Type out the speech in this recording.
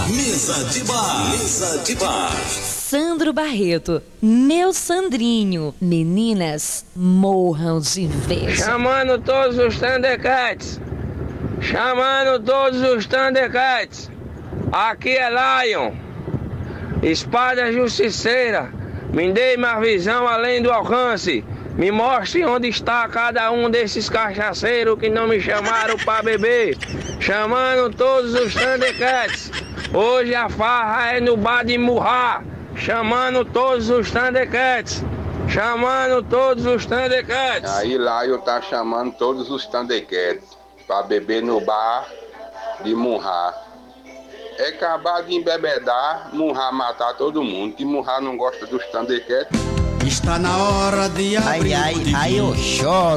Mesa de bar. Mesa de bar. Sandro Barreto, meu Sandrinho. Meninas, morram de inveja. Chamando todos os Thundercats. Chamando todos os Thundercats. Aqui é Lion. Espada justiceira. Me dê mais visão além do alcance. Me mostre onde está cada um desses cachaceiros que não me chamaram pra beber. Chamando todos os Thundercats. Hoje a farra é no bar de Murra. Chamando todos os Thundercats. Chamando todos os Thundercats. Aí Lion tá chamando todos os Thundercats pra beber no bar de Murra. É acabar de embebedar, Murra matar todo mundo. Que Murra não gosta dos Thundercats. Está na hora de abrir. Ai, eu choro.